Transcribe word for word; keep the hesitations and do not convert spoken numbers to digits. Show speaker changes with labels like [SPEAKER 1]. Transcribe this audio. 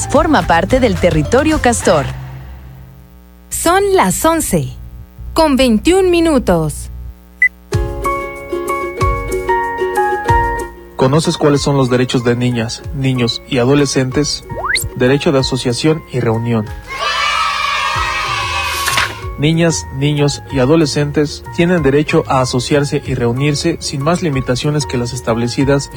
[SPEAKER 1] forma parte del territorio Castor.
[SPEAKER 2] Son las once, con veintiún minutos.
[SPEAKER 3] ¿Conoces cuáles son los derechos de niñas, niños y adolescentes? Derecho de asociación y reunión. Niñas, niños y adolescentes tienen derecho a asociarse y reunirse sin más limitaciones que las establecidas